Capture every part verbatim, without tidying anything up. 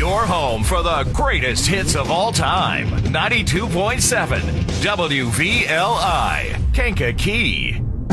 Your home for the greatest hits of all time. ninety-two point seven W V L I, Kankakee.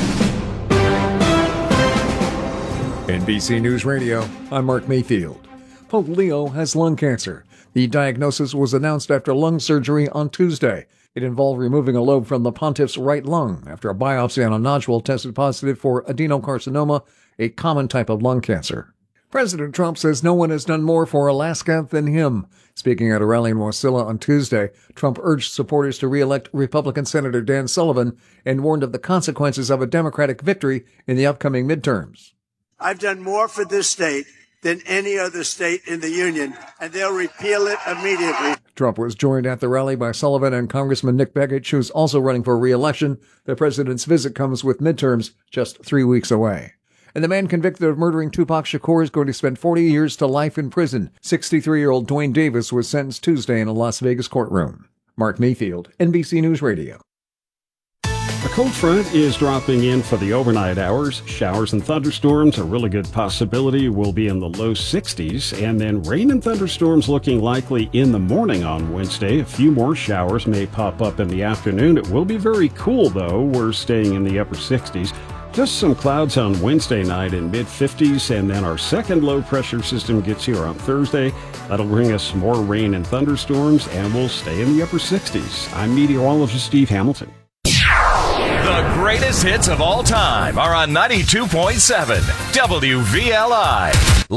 N B C News Radio, I'm Mark Mayfield. Pope Leo has lung cancer. The diagnosis was announced after lung surgery on Tuesday. It involved removing a lobe from the pontiff's right lung after a biopsy on a nodule tested positive for adenocarcinoma, a common type of lung cancer. President Trump says no one has done more for Alaska than him. Speaking at a rally in Wasilla on Tuesday, Trump urged supporters to re-elect Republican Senator Dan Sullivan and warned of the consequences of a Democratic victory in the upcoming midterms. I've done more for this state than any other state in the union, and they'll repeal it immediately. Trump was joined at the rally by Sullivan and Congressman Nick Begich, who's also running for re-election. The president's visit comes with midterms just three weeks away. And the man convicted of murdering Tupac Shakur is going to spend forty years to life in prison. sixty-three-year-old Dwayne Davis was sentenced Tuesday in a Las Vegas courtroom. Mark Mayfield, N B C News Radio. A cold front is dropping in for the overnight hours. Showers and thunderstorms, a really good possibility, will be in the low sixties. And then rain and thunderstorms looking likely in the morning on Wednesday. A few more showers may pop up in the afternoon. It will be very cool, though. We're staying in the upper sixties. Just some clouds on Wednesday night in mid-fifties, and then our second low-pressure system gets here on Thursday. That'll bring us more rain and thunderstorms, and we'll stay in the upper sixties. I'm meteorologist Steve Hamilton. The greatest hits of all time are on ninety-two point seven W V L I.